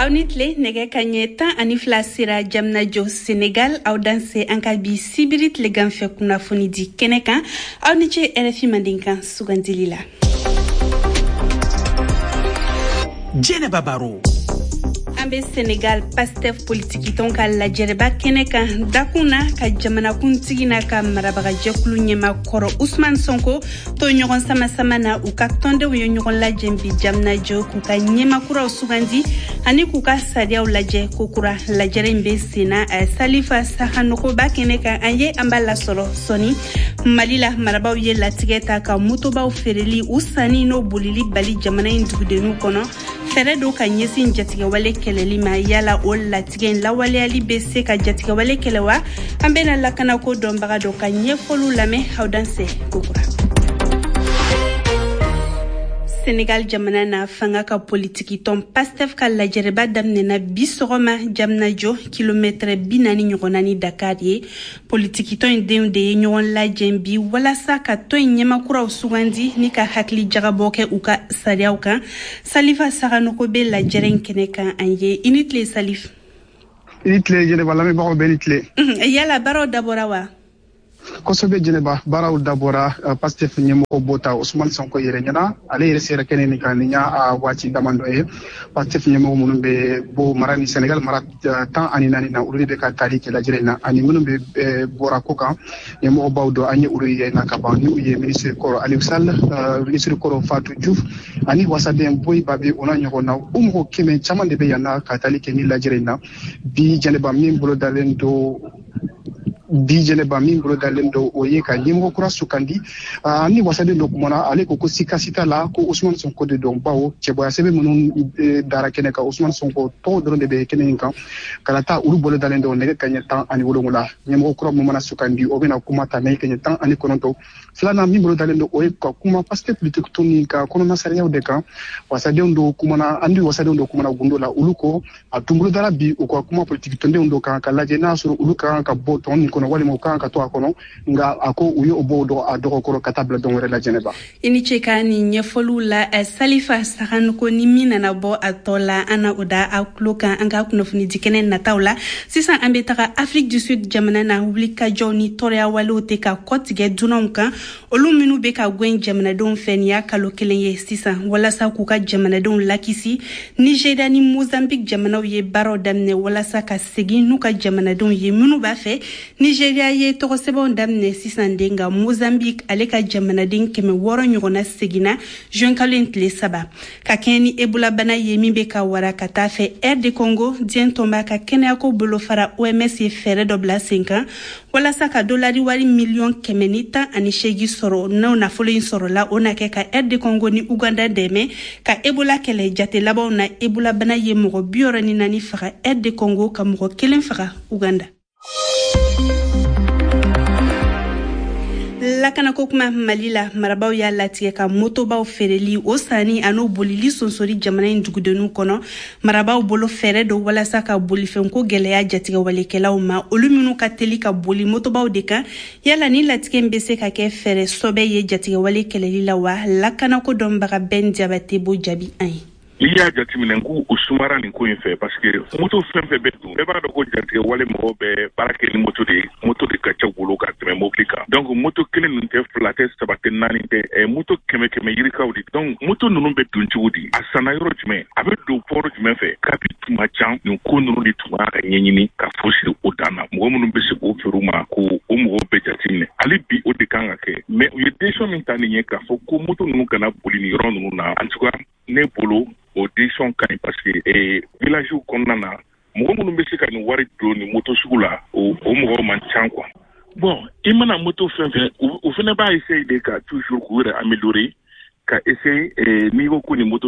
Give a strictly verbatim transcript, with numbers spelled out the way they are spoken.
Awnitle nege kanyeta anifla sira jamnajo Senegal awdanse ankabi sibirit le ganfe kuna fonidi keneka awniche R F I mandinka sugandilila. Jene Babaro Ambe Senegal Pastef politiki tonka la jereba keneka dakuna ka jamana kuntigi na ka marabaga jekulu nyema koro Ousmane Sonko to nyogon sama sama na ukaktonde uyo nyogon la jembi jamna jo kuka nyema kura usugandi ani kuka sadia ulaje kukura la jerembe sina Salifa Sahanoko ba keneka anye ambala soro soni malila maraba uye la tigeta ka mutoba ufereli usani no bulili bali jamana indugudenu kono feredo ka nyesi njatiga wale keleli ma yala ol latigen la wale ali bese ka jatiga wale kelewa ambena lakana ko dombaga do ka nyefolu lame hawdanse kukura. Senegal jamana na fanga ka politiki ton Pastef ka la jereba damne na bisogoma jamna jo kilometre binani nyogonani Dakar ye politiki ton deunde nyogon la jembi wala sa ka to nyema kura usugandi ni ka hakli jagaboke uka sariauka Salifa Sahanoko be la jeren keneka anye initle Salif initle jene bala me bako benitle yala baro daborawa kosobe jeneba baraw dabora uh, Pastef nyemo bota Ousmane Sonko yere nyana ale yere sere keneni kaninya a uh, wachi damando e Pastef nyemo munumbe bo marani Senegal marat uh, tan ani nani na uride be ka tarike la jirena ani munumbe uh, bora koka nyemo bawdo ani uriye na kabani uye ministre koro Aliou Sall uh, ministre koro Fatou Diouf ani wasabe boy babe ona nyoko na umko kime chamande be yana ka tarike ni la jirena bi jeneba min bolo dalendo bi jeneba min bolo dalendo oye ka nyimo kura sukandi uh, ni wasade do kumana ale ko sika sita la ko Ousmane Sonko de don bawo cheboya sebe munun e, dara kene ka Ousmane Sonko to do de be kene kan kala ta uru bolo dalendo ne kanya tan ani wolongula nyimo kura mo mana sukandi o bena kuma ta ne kanya tan ani kononto flana min bolo dalendo oye ka kuma paste politique toni ka kono na sariya de kan wasade ndo kumana andi wasade ndo kumana gundola uluko atumbulu dara bi ko kuma politique tonde ndo kan kala je na suru uluka ka boton kono wali mo kan ka to akono nga ako uyo obodo adoko koro katabla don wala jeneba ini cheka ni nyefolu la uh, Salifa Sahanoko ni mina na bo atola ana uda akloka anga kunofuni dikene na taula sisa ambetaka Afrique du Sud jamana na publika joni toria walote ka kotige dunonka oluminu beka gwen jamana don fenia kalokelenye sisa wala sa kuka jamana don lakisi Nigeria ni Mozambique jamana ye baro damne wala sa ka segi nuka jamana don ye minu ba fe Nigeria ye toko sebo damne sisandenga Mozambique aleka jamana din keme woro nyogona segina jonkalentle saba ka keni ebola bana ye mimbe ka wara kata fe R D Congo dien tomba ka kenya ko bolo fara O M S ye fere dobla cinq wala saka dolari wari million kemenita ani shegi soro no na folin soro la ona ke ka R D Congo ni Uganda deme ka ebola kele jate labo na ebola bana ye mogo bioro ni nani fara R D Congo ka mogo kelen fara Uganda. Lakana kokuma malila marabao ya latie ka motoba fereli osani ano bolili sonsori jamana indugudenu kono marabao bolo feredo wala saka boli fenko geleya jatiga walekela uma oluminu kateli ka boli motoba deka yala ni latike mbese ka ke fere sobe ye jatiga walekele la wa lakana ko dombaga ben diabate bo jabi ai Iya jati minengu usumara ni ko infe parce que moto femfe betu e ba do ko jati wale mo be barake ni moto de moto de kacha bulu ka teme moklika donc moto kele nte flate sabate nani te e moto keme keme yirika udi donc moto nunu be tunchi udi asana yoro jme abe do poro jme fe kapitu machan ni ko nunu di tuma ka nyenyini ka fosi odana mo mo be se ko feruma ko o mo be jati ne ali bi odi kanga ke mais ye desho mintani nye ka fo ko moto nunu kana buli ni ron nunu na en tout cas ne bolo audition kan parce que eh village où konnana mo mo be se ka ni wari do ni moto sugula o o mo man chan quoi bon imana moto fen fen ou fene ba essayer de ka toujours courir améliorer ka essayer eh niveau ko ni moto